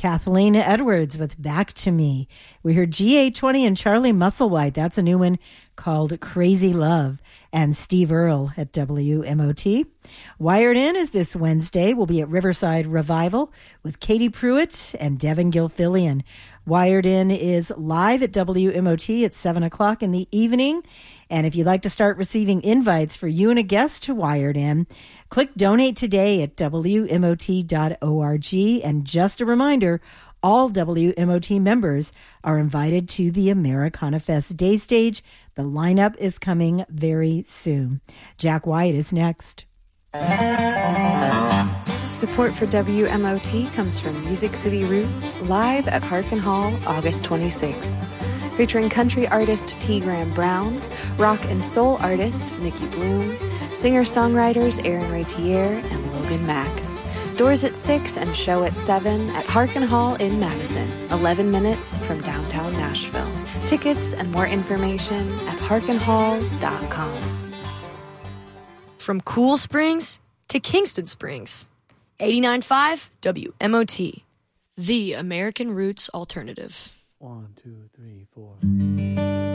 Kathleen Edwards with Back to Me. We heard GA20 and Charlie Musselwhite. That's a new one called Crazy Love. And Steve Earle at WMOT. Wired In is this Wednesday. We'll be at Riverside Revival with Katie Pruitt and Devin Gilfillian. Wired In is live at WMOT at 7 o'clock in the evening. And if you'd like to start receiving invites for you and a guest to Wired In, click Donate today at WMOT.org. And just a reminder, all WMOT members are invited to the Americana Fest Day Stage. The lineup is coming very soon. Jack White is next. Support for WMOT comes from Music City Roots, live at Harkin Hall, August 26th. Featuring country artist T. Graham Brown, rock and soul artist Nikki Bloom, singer-songwriters Aaron Ratier and Logan Mack. Doors at 6 and show at 7 at Harkin Hall in Madison, 11 minutes from downtown Nashville. Tickets and more information at harkinhall.com. From Cool Springs to Kingston Springs, 89.5 WMOT, the American Roots Alternative. 1, 2, 3, 4.